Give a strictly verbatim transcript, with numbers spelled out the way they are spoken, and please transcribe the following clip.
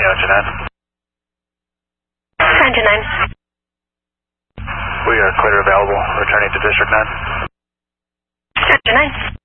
Roger nine. Roger nine. We are clear available, returning to District nine. Roger nine.